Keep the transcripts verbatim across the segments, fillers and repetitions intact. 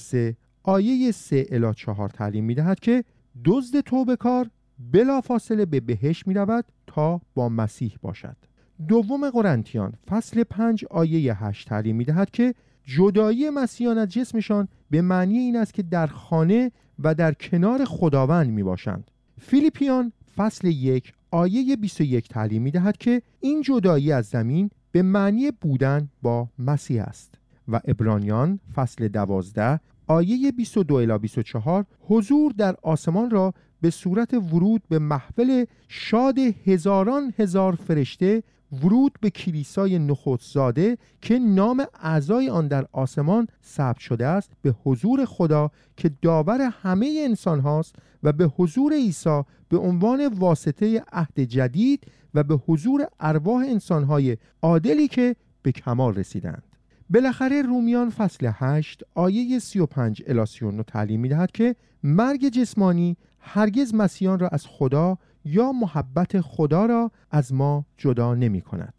سه آیه سه الی چهار تعلیم می‌دهد که دزد توبه‌کار بلافاصله به بهشت می‌رود تا با مسیح باشد. دوم قرنتیان فصل پنج آیه هشت تعلیم می‌دهد که جدایی مسیحیان از جسمشان به معنی این است که در خانه و در کنار خداوند میباشند. فیلیپیان فصل یک آیه بیست و یک تعلیم میدهد که این جدایی از زمین به معنی بودن با مسیح است. و عبرانیان فصل دوازده آیه بیست و دو الی بیست و چهار حضور در آسمان را به صورت ورود به محفل شاد هزاران هزار فرشته، ورود به کلیسای نخستزاده که نام اعضای آن در آسمان ثبت شده است، به حضور خدا که داور همه انسان هاست و به حضور عیسی به عنوان واسطه عهد جدید و به حضور ارواح انسانهای عادلی که به کمال رسیدند. بالاخره رومیان فصل هشت آیه سی و پنج الی سی و نه تعلیم می‌دهد که مرگ جسمانی هرگز مسیحیان را از خدا یا محبت خدا را از ما جدا نمی کند.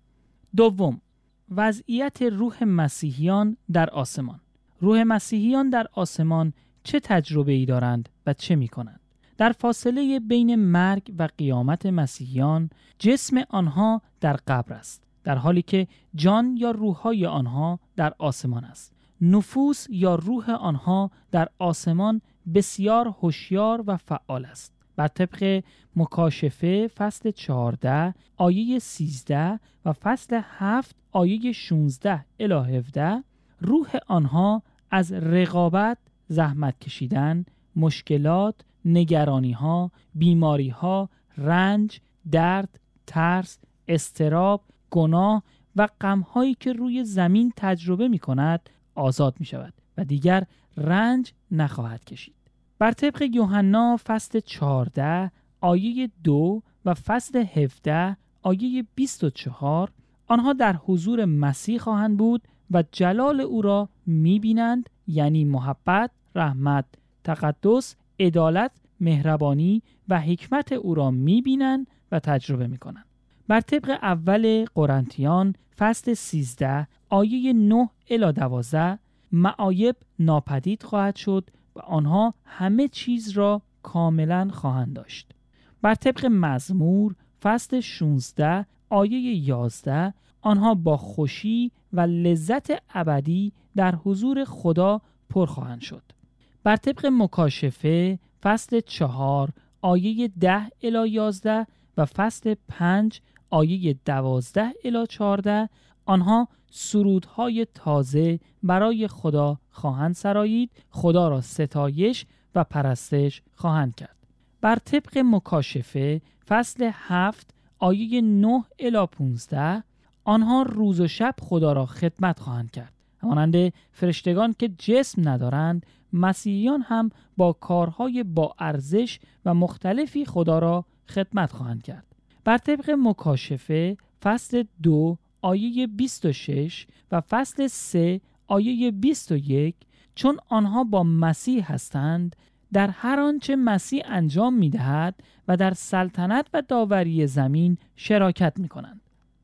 دوم، وضعیت روح مسیحیان در آسمان. روح مسیحیان در آسمان چه تجربه ای دارند و چه می کنند؟ در فاصله بین مرگ و قیامت مسیحیان، جسم آنها در قبر است، در حالی که جان یا روح‌های آنها در آسمان است. نفوس یا روح آنها در آسمان بسیار هوشیار و فعال است. بر طبق مکاشفه فصل چهارده آیه سیزده و فصل هفت آیه شانزده الی هفده، روح آنها از رقابت، زحمت کشیدن، مشکلات، نگرانی‌ها، بیماری‌ها، رنج، درد، ترس، اضطراب، گناه و غم‌هایی که روی زمین تجربه می‌کند آزاد می‌شود و دیگر رنج نخواهد کشید. بر طبق یوحنا فصل چهارده آیه دو و فصل هفده آیه بیست و چهار، آنها در حضور مسیح خواهند بود و جلال او را می‌بینند، یعنی محبت، رحمت، تقدس، عدالت، مهربانی و حکمت او را می‌بینند و تجربه می‌کنند. بر طبق اول قرنتیان فصل سیزده آیه نه الی دوازده، معایب ناپدید خواهد شد و آنها همه چیز را کاملا خواهند داشت. بر طبق مزمور فصل شانزده آیه یازده، آنها با خوشی و لذت ابدی در حضور خدا پر خواهند شد. بر طبق مکاشفه فصل چهار آیه ده الی یازده و فصل پنج آیه دوازده الی چهارده، آنها سرودهای تازه برای خدا خواهند سرایید، خدا را ستایش و پرستش خواهند کرد. بر طبق مکاشفه فصل هفت آیه نه الی پانزده، آنها روز و شب خدا را خدمت خواهند کرد. همانند فرشتگان که جسم ندارند، مسیحیان هم با کارهای با ارزش و مختلفی خدا را خدمت خواهند کرد. بر طبق مکاشفه فصل دو آیه بیست و شش و فصل سه آیه بیست و یک، چون آنها با مسیح هستند، در هر آنچه مسیح انجام می‌دهد و در سلطنت و داوری زمین شراکت می‌کنند.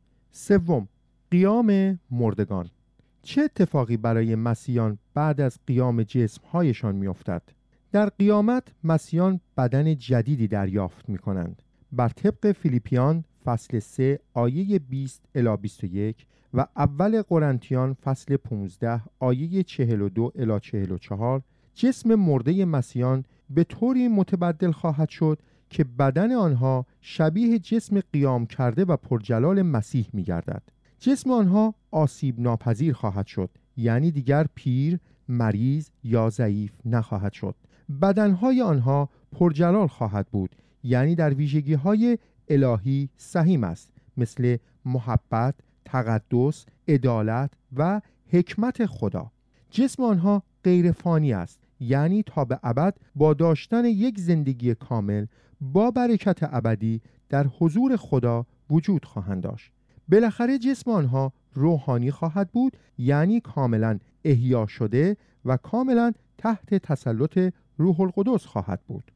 سوم، قیام مردگان. چه اتفاقی برای مسیحیان بعد از قیام جسم‌هایشان می‌افتد؟ در قیامت مسیحیان بدن جدیدی دریافت می‌کنند. بر طبق فیلیپیان فصل سه آیه بیست الی بیست و یک و اول قرنتیان فصل پانزده آیه چهل و دو الی چهل و چهار، جسم مرده مسیحیان به طوری متبدل خواهد شد که بدن آنها شبیه جسم قیام کرده و پرجلال مسیح می گردد. جسم آنها آسیب ناپذیر خواهد شد، یعنی دیگر پیر، مریض یا ضعیف نخواهد شد. بدنهای آنها پرجلال خواهد بود، یعنی در ویژگی‌های الهی سهیم است، مثل محبت، تقدس، عدالت و حکمت خدا. جسم آنها غیر فانی است، یعنی تا به ابد با داشتن یک زندگی کامل با برکت ابدی در حضور خدا وجود خواهند داشت. بالاخره جسم آنها روحانی خواهد بود، یعنی کاملا احیا شده و کاملا تحت تسلط روح القدس خواهد بود.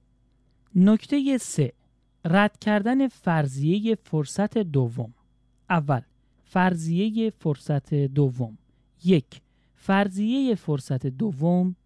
نکته سه، رد کردن فرضیه فرصت دوم. اول، فرضیه فرصت دوم. یک، فرضیه فرصت دوم